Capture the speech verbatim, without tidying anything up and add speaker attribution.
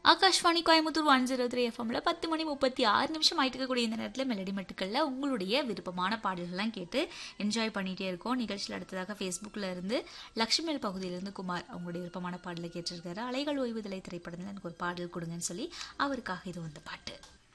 Speaker 1: Akashvani Coimbatore one zero three எஃப்எம்ல பத்து மணி முப்பத்தி ஆறு நிமிஷம் ஆயிட்டு இருக்கக்கூடிய இந்த நேரத்தில் மெலடி மெட்டுக்கள்ல உங்களுடைய விருப்பமான பாடல்கள்லாம் கேட்டு என்ஜாய் பண்ணிட்டே இருக்கோம். நிகழ்ச்சியில் அடுத்ததாக ஃபேஸ்புக்கில் இருந்து லக்ஷ்மில் பகுதியிலிருந்து குமார் அவங்களுடைய விருப்பமான பாடலை கேட்டிருக்காரு. அலைகள் ஓய்வுதலை திரைப்படத்தில் எனக்கு ஒரு பாடல் கொடுங்கன்னு சொல்லி அவருக்காக இது வந்த பாட்டு.